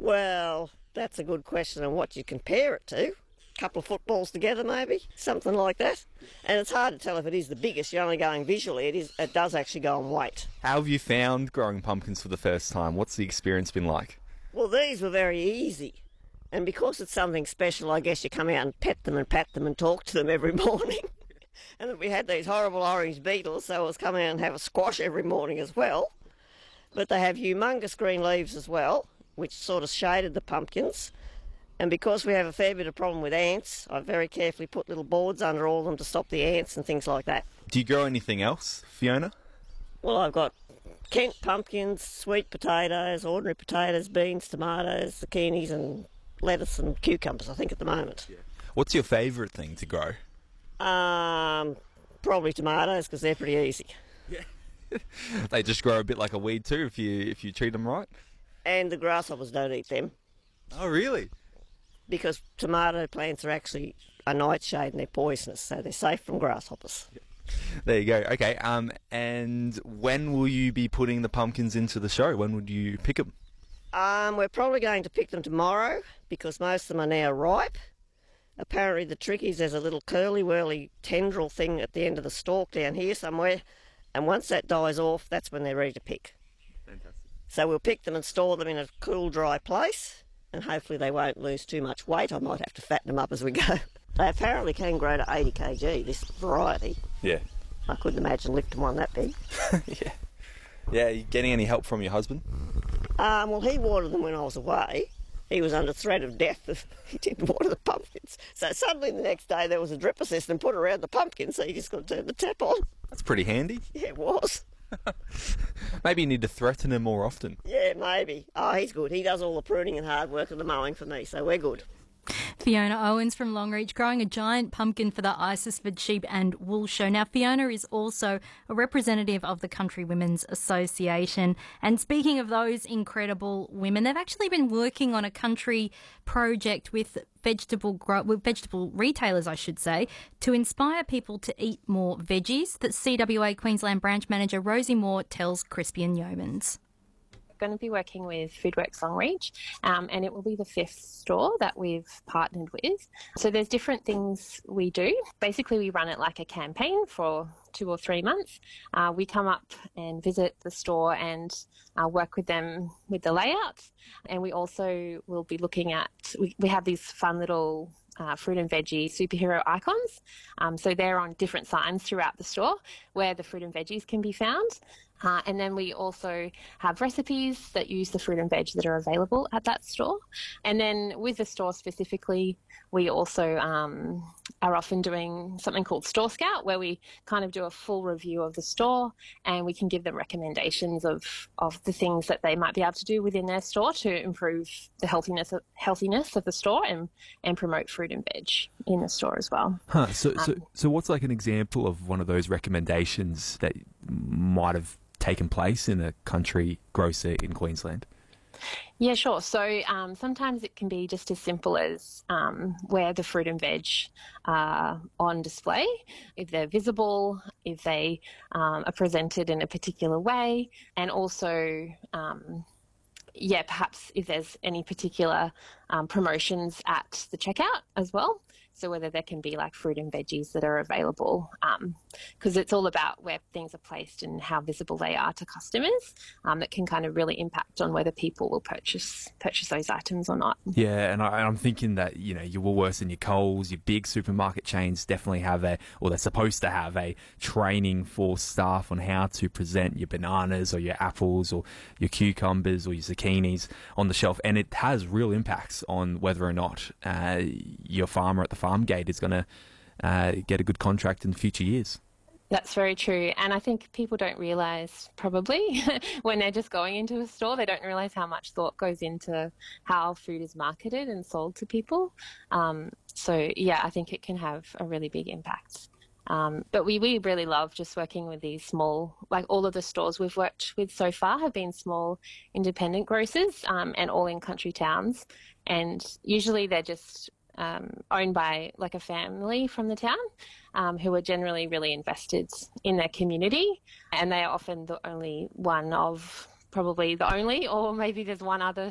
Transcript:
Well, that's a good question on what you compare it to. A couple of footballs together, maybe, something like that. And it's hard to tell if it is the biggest. You're only going visually. It does actually go on weight. How have you found growing pumpkins for the first time? What's the experience been like? Well, these were very easy. And because it's something special, I guess you come out and pet them and pat them and talk to them every morning. And we had these horrible orange beetles, so I was coming out and have a squash every morning as well. But they have humongous green leaves as well, which sort of shaded the pumpkins. And because we have a fair bit of problem with ants, I very carefully put little boards under all of them to stop the ants and things like that. Do you grow anything else, Fiona? Well, I've got Kent pumpkins, sweet potatoes, ordinary potatoes, beans, tomatoes, zucchinis and lettuce and cucumbers, I think, at the moment. Yeah. What's your favourite thing to grow? Probably tomatoes, because they're pretty easy. Yeah. They just grow a bit like a weed too if you treat them right? And the grasshoppers don't eat them. Oh, really? Because tomato plants are actually a nightshade and they're poisonous, so they're safe from grasshoppers. There you go. Okay, and when will you be putting the pumpkins into the show? When would you pick them? We're probably going to pick them tomorrow because most of them are now ripe. Apparently the trick is there's a little curly-whirly tendril thing at the end of the stalk down here somewhere, and once that dies off, that's when they're ready to pick. Fantastic. So we'll pick them and store them in a cool, dry place, and hopefully they won't lose too much weight. I might have to fatten them up as we go. They apparently can grow to 80 kg, this variety. Yeah. I couldn't imagine lifting one that big. Yeah. Yeah, are you getting any help from your husband? Well, he watered them when I was away. He was under threat of death if he didn't water the pumpkins. So suddenly the next day there was a dripper system put around the pumpkins, so you just got to turn the tap on. That's pretty handy. Yeah, it was. Maybe you need to threaten him more often. Yeah, maybe. Oh, he's good. He does all the pruning and hard work and the mowing for me, so we're good. Fiona Owens from Longreach growing a giant pumpkin for the Isisford Sheep and Wool Show. Now, Fiona is also a representative of the Country Women's Association. And speaking of those incredible women, they've actually been working on a country project with vegetable retailers, I should say, to inspire people to eat more veggies. That CWA Queensland branch manager Rosie Moore tells Crispy and Yeomans. Going to be working with Foodworks Longreach, and it will be the 5th store that we've partnered with. So there's different things we do. Basically, we run it like a campaign for 2 or 3 months. We come up and visit the store and work with them with the layout. And we also will be looking at, we have these fun little fruit and veggie superhero icons. So they're on different signs throughout the store where the fruit and veggies can be found. And then we also have recipes that use the fruit and veg that are available at that store. And then with the store specifically, we also are often doing something called Store Scout, where we kind of do a full review of the store and we can give them recommendations of the things that they might be able to do within their store to improve the healthiness of the store and promote fruit and veg in the store as well. So what's like an example of one of those recommendations that might have taken place in a country grocer in Queensland? Yeah, sure. So sometimes it can be just as simple as where the fruit and veg are on display, if they're visible, if they are presented in a particular way, and also perhaps if there's any particular promotions at the checkout as well. So whether there can be like fruit and veggies that are available, because it's all about where things are placed and how visible they are to customers, that can kind of really impact on whether people will purchase those items or not. Yeah, and I'm thinking that, you know, your Woolworths and your Coles, your big supermarket chains definitely have they're supposed to have a training for staff on how to present your bananas or your apples or your cucumbers or your zucchinis on the shelf, and it has real impacts on whether or not your farmer at the farm gate is going to get a good contract in future years. That's very true. And I think people don't realise, probably, when they're just going into a store, they don't realise how much thought goes into how food is marketed and sold to people. I think it can have a really big impact. But we really love just working with these small, like all of the stores we've worked with so far have been small independent grocers and all in country towns. And usually they're just owned by like a family from the town who are generally really invested in their community, and they are often the only one of, probably the only, or maybe there's one other